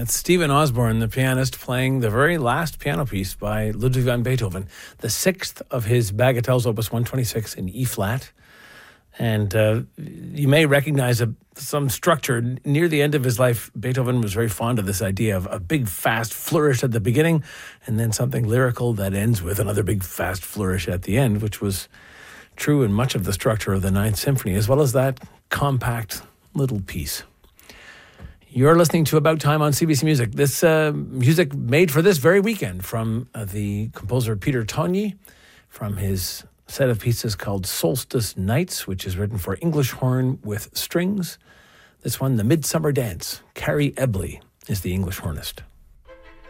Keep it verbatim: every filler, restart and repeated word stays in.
That's Stephen Osborne, the pianist, playing the very last piano piece by Ludwig van Beethoven, the sixth of his Bagatelles, Opus one twenty-six in E-flat. And uh, you may recognize a, some structure. Near the end of his life, Beethoven was very fond of this idea of a big, fast flourish at the beginning and then something lyrical that ends with another big, fast flourish at the end, which was true in much of the structure of the Ninth Symphony, as well as that compact little piece. You're listening to About Time on C B C Music. This uh, music made for this very weekend from uh, the composer Peter Tonyi, from his set of pieces called Solstice Nights, which is written for English horn with strings. This one, The Midsummer Dance. Carrie Ebley is the English hornist.